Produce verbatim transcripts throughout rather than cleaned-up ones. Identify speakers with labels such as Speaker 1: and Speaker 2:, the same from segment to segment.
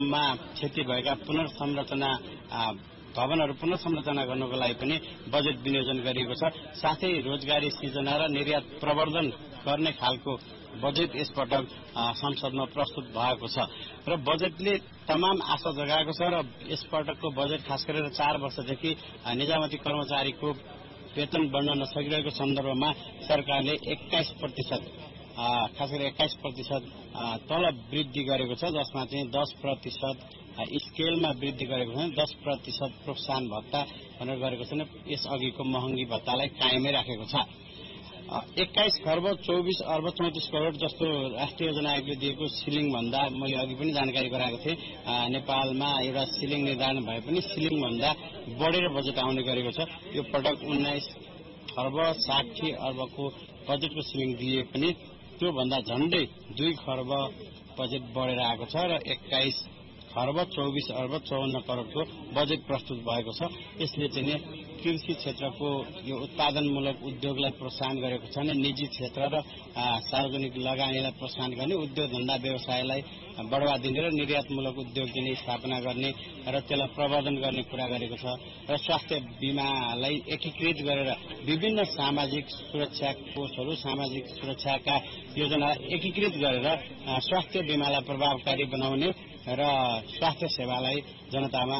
Speaker 1: मा क्षति भएका पुनर्संरचना भवनहरू पुनर्संरचना गर्नको लागि पनि बजेट विनियोजन गरिएको छ। साथै रोजगारी सृजना र निर्यात प्रवर्धन गर्ने खालको बजेट यसपटक संसदमा प्रस्तुत भएको छ र बजेटले तमाम आशा जगाएको छ र यसपटकको बजेट खास गरेर चार वर्षदेखि निजामती कर्मचारीको वेतन बढ्न नसकिरहेको सन्दर्भमा सरकारले एक्काइस प्रतिशत खास गरी एक्काइस प्रतिशत तलब वृद्धि गरेको छ, जसमा चाहिँ दस प्रतिशत स्केलमा वृद्धि गरेको छ, दस प्रतिशत प्रोत्साहन भत्ता भनेर गरेको छ। यसअघिको महँगी भत्तालाई कायमै राखेको छ। एक्काइस खर्ब चौबिस अर्ब चौतिस करोड़ जस्तो राष्ट्रिय योजना आयोगले दिएको सिलिङ भन्दा मैले अघि पनि जानकारी गराएको थिएँ। नेपालमा एउटा सिलिङ निर्धारण भए पनि सिलिङ भन्दा बढेर बजेट आउने गरेको छ। यो पटक उन्नाइस खर्ब साठी अर्बको बजेटको सिलिङ दिए पनि त्यो भन्दा झण्डै दुई खर्ब बजेट बढेर आएको छ र एक्काइस खर्ब चौबिस अर्ब चौवन्न करोड़को बजेट प्रस्तुत भएको छ। यसले चाहिँ कृषि क्षेत्रको यो उत्पादनमूलक उद्योगलाई प्रोत्साहन गरेको छ भने निजी क्षेत्र र सार्वजनिक लगानीलाई प्रोत्साहन गर्ने, उद्योग धन्दा व्यवसायलाई बढावा दिने र निर्यातमूलक उद्योग दिने स्थापना गर्ने र त्यसलाई प्रवर्धन गर्ने कुरा गरेको छ र स्वास्थ्य बीमालाई एकीकृत गरेर विभिन्न सामाजिक सुरक्षा कोषहरू सामाजिक सुरक्षाका योजना एकीकृत गरेर स्वास्थ्य बीमालाई प्रभावकारी बनाउने र स्वास्थ्य सेवालाई जनतामा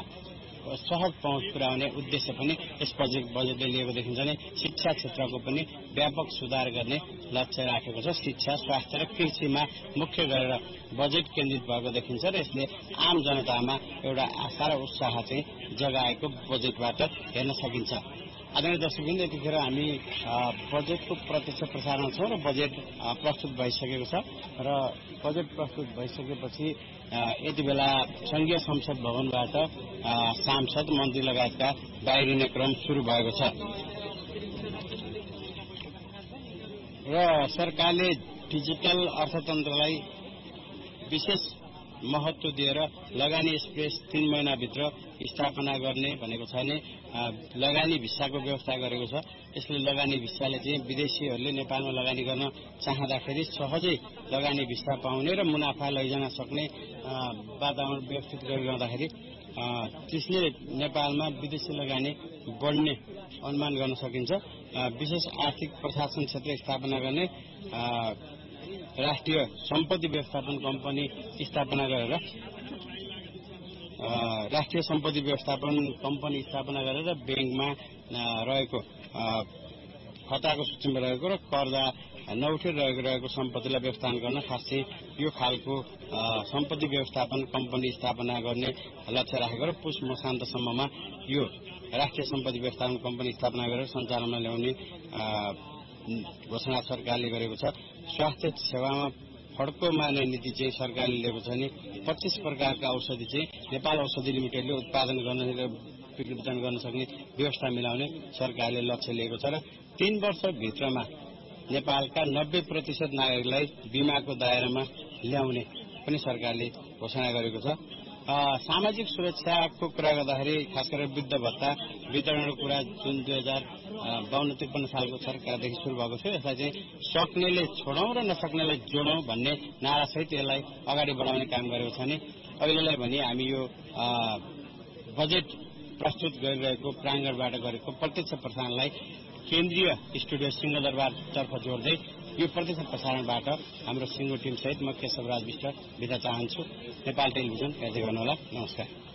Speaker 1: सहज पहुँच पुर्याउने उद्देश्य पनि यस बजेटले लिएको देखिन्छ भने शिक्षा क्षेत्रको पनि व्यापक सुधार गर्ने लक्ष्य राखेको छ। शिक्षा, स्वास्थ्य र कृषिमा मुख्य गरेर बजेट केन्द्रित भएको देखिन्छ र यसले आम जनतामा एउटा आशा र उत्साह चाहिँ जगाएको बजेटबाट हेर्न सकिन्छ। आदरणीय दर्शकवृन्द, यतिखेर हामी बजेटको प्रत्यक्ष प्रसारण छौँ र बजेट प्रस्तुत भइसकेको छ र बजेट प्रस्तुत भइसकेपछि यति बेला संघीय संसद भवनबाट सांसद मन्त्री लगायतका बाहिरिने क्रम सुरु भएको छ र सरकारले डिजिटल अर्थतन्त्रलाई विशेष महत्व दिएर लगानी एक्सप्रेस तीन महिनाभित्र स्थापना गर्ने भनेको छ भने लगानी भिसाको व्यवस्था गरेको छ। यसले लगानी भिसाले चाहिँ विदेशीहरूले नेपालमा लगानी गर्न चाहँदाखेरि सहजै लगानी भिसा पाउने र मुनाफा लैजान सक्ने वातावरण व्यवस्थित गरिरहँदाखेरि त्यसले नेपालमा विदेशी लगानी बढ्ने अनुमान गर्न सकिन्छ। विशेष आर्थिक प्रशासन क्षेत्र स्थापना गर्ने राष्ट्रिय सम्पत्ति व्यवस्थापन कम्पनी स्थापना गरेर राष्ट्रिय सम्पत्ति व्यवस्थापन कम्पनी स्थापना गरेर ब्याङ्कमा रहेको खतराको सूचीमा रहेको र कर्जा नउठिरहेको रहेको सम्पत्तिलाई व्यवस्थापन गर्न खास चाहिँ यो खालको सम्पत्ति व्यवस्थापन कम्पनी स्थापना गर्ने लक्ष्य राखेको र पुष मसान्तसम्ममा यो राष्ट्रिय सम्पत्ति व्यवस्थापन कम्पनी स्थापना गरेर सञ्चालनमा ल्याउने घोषणा सरकारले गरेको छ। स्वास्थ्य सेवामा फड्को मार्ने नीति चाहिँ सरकारले लिएको छ भने पच्चीस प्रकारका औषधि चाहिँ नेपाल औषधि लिमिटेडले उत्पादन गर्न र वितरण गर्न सक्ने व्यवस्था मिलाउने सरकारले लक्ष्य लिएको छ र तीन वर्षभित्रमा नेपालका नब्बे प्रतिशत नागरिकलाई बीमाको दायरामा ल्याउने पनि सरकारले घोषणा गरेको छ। सामाजिक सुरक्षाको कुरा गर्दाखेरि खास गरेर वृद्ध भत्ता वितरणको कुरा जुन दुई हजार बाहन्न त्रिपन्न सालको सरकारदेखि सुरु भएको थियो, यसलाई चाहिँ सक्नेले छोडौं र नसक्नेलाई जोडौं भन्ने नारासहित यसलाई अगाडि बढाउने काम गरेको छ भने अहिलेलाई भने हामी यो बजेट प्रस्तुत गरिरहेको प्राङ्गणबाट गरेको प्रत्यक्ष प्रसारणलाई केन्द्रीय स्टुडियो सिंहदरबारतर्फ जोड्दै यो प्रत्यक्ष प्रसारणबाट हाम्रो सिङ्गो टिम सहित म केशवराज विष्ट बिदा चाहन्छु। नेपाल टेलिभिजन हेर्दै गर्नुहोला। नमस्कार।